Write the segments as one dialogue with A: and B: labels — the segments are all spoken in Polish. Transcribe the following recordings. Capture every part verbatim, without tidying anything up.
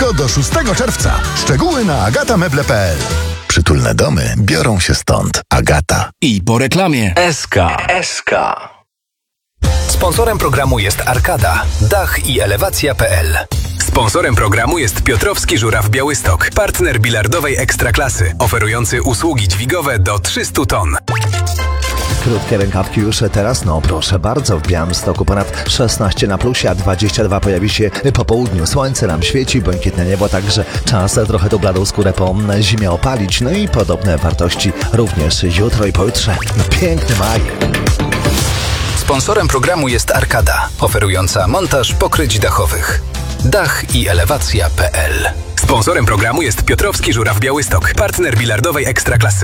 A: tylko do szóstego czerwca. Szczegóły na agata meble kropka p l. Przytulne domy biorą się stąd. Agata.
B: I po reklamie.
C: S K. S K. Sponsorem programu jest Arkada, dach i elewacja kropka p l. Sponsorem programu jest Piotrowski Żuraw Białystok, partner bilardowej ekstraklasy, oferujący usługi dźwigowe do trzystu ton.
D: Krótkie rękawki już teraz, no proszę bardzo, w Białymstoku ponad szesnaście na plusie, a dwadzieścia dwa pojawi się po południu. Słońce nam świeci, błękitne niebo, także czas trochę tą bladą skórę po zimie opalić. No i podobne wartości również jutro i pojutrze. No, piękny maj.
C: Sponsorem programu jest Arkada, oferująca montaż pokryć dachowych. Dach i elewacja kropka p l. Sponsorem programu jest Piotrowski Żuraw Białystok, partner bilardowej ekstraklasy.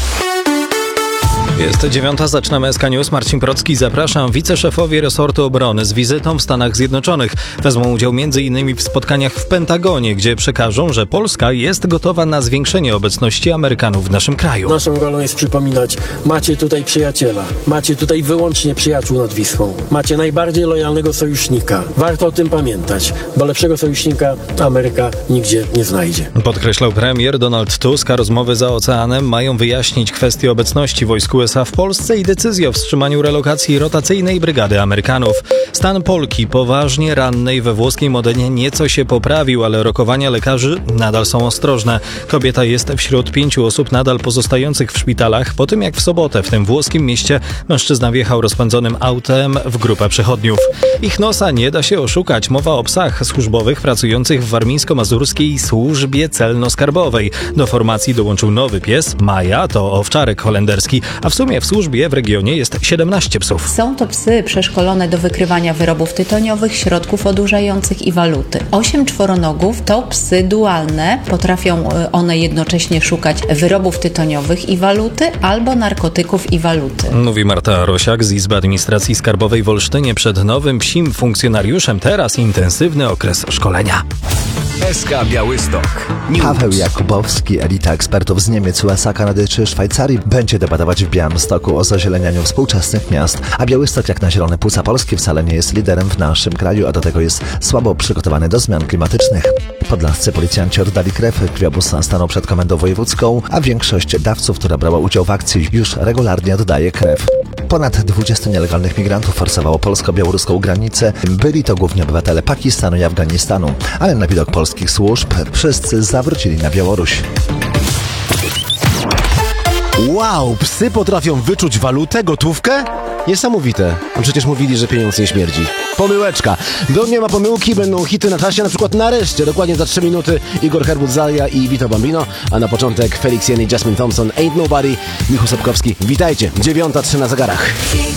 E: Jest dziewiąta, zaczynamy S K News. Marcin Procki, zapraszam. Wiceszefowie resortu obrony z wizytą w Stanach Zjednoczonych wezmą udział między innymi w spotkaniach w Pentagonie, gdzie przekażą, że Polska jest gotowa na zwiększenie obecności Amerykanów w naszym kraju.
F: Naszą rolą jest przypominać, macie tutaj przyjaciela, macie tutaj wyłącznie przyjaciół nad Wisłą, macie najbardziej lojalnego sojusznika. Warto o tym pamiętać, bo lepszego sojusznika Ameryka nigdzie nie znajdzie.
E: Podkreślał premier Donald Tusk, a rozmowy za oceanem mają wyjaśnić kwestię obecności wojsk U S A w Polsce i decyzję o wstrzymaniu relokacji rotacyjnej brygady Amerykanów. Stan Polki poważnie rannej we włoskiej Modenie nieco się poprawił, ale rokowania lekarzy nadal są ostrożne. Kobieta jest wśród pięciu osób nadal pozostających w szpitalach po tym, jak w sobotę w tym włoskim mieście mężczyzna wjechał rozpędzonym autem w grupę przechodniów. Ich nosa nie da się oszukać. Mowa o psach służbowych pracujących w warmińsko-mazurskiej służbie celno-skarbowej. Do formacji dołączył nowy pies, Maja, to owczarek holenderski, a w sumie w służbie w regionie jest siedemnaście psów.
G: Są to psy przeszkolone do wykrywania wyrobów tytoniowych, środków odurzających i waluty. Osiem czworonogów to psy dualne. Potrafią one jednocześnie szukać wyrobów tytoniowych i waluty albo narkotyków i waluty.
E: Mówi Marta Rosiak z Izby Administracji Skarbowej w Olsztynie. Przed nowym psim funkcjonariuszem teraz intensywny okres szkolenia.
C: S K Białystok.
D: Paweł Jakubowski, elita ekspertów z Niemiec, U S A, Kanady czy Szwajcarii, będzie debatować w Białymstoku o zazielenianiu współczesnych miast. A Białystok, jak na zielone płuca Polski, wcale nie jest liderem w naszym kraju, a do tego jest słabo przygotowany do zmian klimatycznych. Podlascy policjanci oddali krew, krwiobóz stanął przed komendą wojewódzką, a większość dawców, która brała udział w akcji, już regularnie oddaje krew. Ponad dwudziestu nielegalnych migrantów forsowało polsko-białoruską granicę. Byli to głównie obywatele Pakistanu i Afganistanu, ale na widok polskich służb wszyscy zawrócili na Białoruś.
H: Wow, psy potrafią wyczuć walutę, gotówkę? Niesamowite. Przecież mówili, że pieniądz nie śmierdzi. Pomyłeczka. Do nie ma pomyłki, będą hity na czasie, na przykład nareszcie, dokładnie za trzy minuty Igor Herbut-Zalia i Vito Bambino, a na początek Felix Jen i Jasmine Thompson, Ain't Nobody, Michu Sobkowski. Witajcie, dziewiąta trzy na zegarach.